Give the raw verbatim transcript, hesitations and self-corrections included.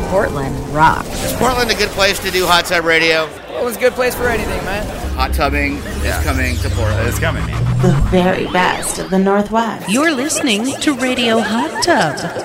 Portland rocks. Is Portland a good place to do hot tub radio? Well, it was a good place for anything, man. Hot tubbing Yeah. is coming to Portland. It's coming, man. The very best of the Northwest. You're listening to Radio Hot Tub.